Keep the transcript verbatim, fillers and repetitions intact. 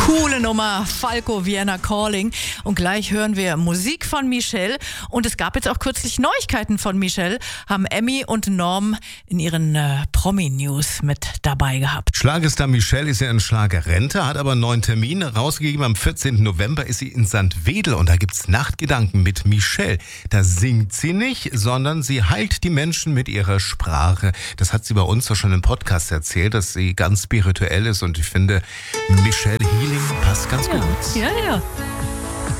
Coole Nummer, Falco Vienna Calling. Und gleich hören wir Musik von Michelle. Und es gab jetzt auch kürzlich Neuigkeiten von Michelle, haben Emmy und Norm in ihren äh, Promi-News mit dabei gehabt. Schlagerstar Michelle ist ja in Schlagerrente, hat aber einen neuen Termin rausgegeben. Am vierzehnten November ist sie in Sankt Wedel und da gibt's Nachtgedanken mit Michelle. Da singt sie nicht, sondern sie heilt die Menschen mit ihrer Sprache. Das hat sie bei uns doch schon im Podcast erzählt, dass sie ganz spirituell ist und ich finde, Michelle Healing passt ganz gut. Ja, ja, ja.